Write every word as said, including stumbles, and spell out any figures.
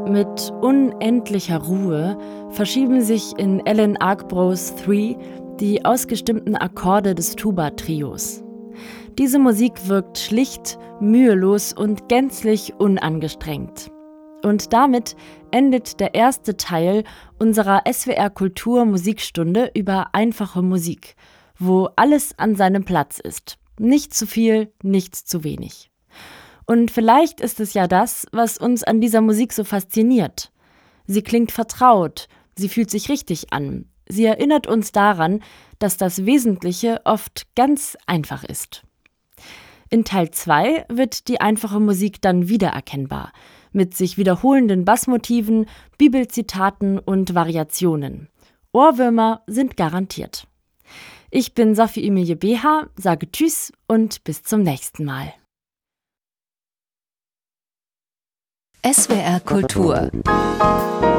Mit unendlicher Ruhe verschieben sich in Alan Arkwrights Three die ausgestimmten Akkorde des Tuba-Trios. Diese Musik wirkt schlicht, mühelos und gänzlich unangestrengt. Und damit endet der erste Teil unserer S W R Kultur Musikstunde über einfache Musik, wo alles an seinem Platz ist. Nicht zu viel, nicht zu wenig. Und vielleicht ist es ja das, was uns an dieser Musik so fasziniert. Sie klingt vertraut, sie fühlt sich richtig an. Sie erinnert uns daran, dass das Wesentliche oft ganz einfach ist. In Teil zwei wird die einfache Musik dann wiedererkennbar, mit sich wiederholenden Bassmotiven, Bibelzitaten und Variationen. Ohrwürmer sind garantiert. Ich bin Sophie Emilie Beha, sage Tschüss und bis zum nächsten Mal. S W R Kultur